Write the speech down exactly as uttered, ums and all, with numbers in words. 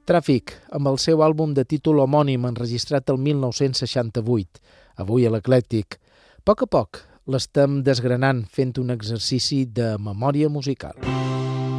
Tràfic, amb el seu àlbum de títol homònim enregistrat el mil nou-cents seixanta-vuit, avui a l'Eclèctic. A poc a poc l'estem desgranant fent un exercici de memòria musical.